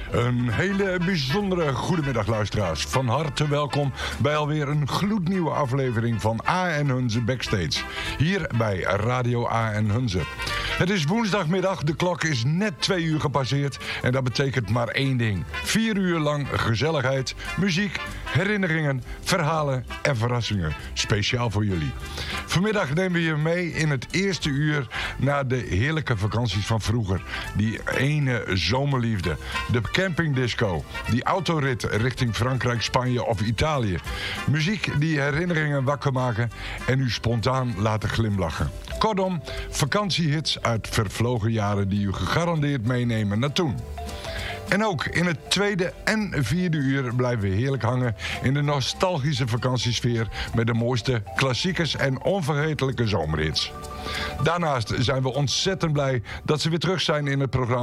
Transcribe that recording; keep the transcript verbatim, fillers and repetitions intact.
Een hele bijzondere goedemiddag, luisteraars. Van harte welkom bij alweer een gloednieuwe aflevering van A en Hunze Backstage. Hier bij Radio A en Hunze. Het is woensdagmiddag, de klok is net twee uur gepasseerd. En dat betekent maar één ding. Vier uur lang gezelligheid, muziek, herinneringen, verhalen en verrassingen. Speciaal voor jullie. Vanmiddag nemen we je mee in het eerste uur naar de heerlijke vakanties van vroeger. Die ene zomerliefde. De campingdisco. Die autorit richting Frankrijk, Spanje of Italië. Muziek die herinneringen wakker maken en u spontaan laten glimlachen. Kortom, vakantiehits uit vervlogen jaren die u gegarandeerd meenemen naar toen. En ook in het tweede en vierde uur blijven we heerlijk hangen in de nostalgische vakantiesfeer met de mooiste klassiekers en onvergetelijke zomerhits. Daarnaast zijn we ontzettend blij dat ze weer terug zijn in het programma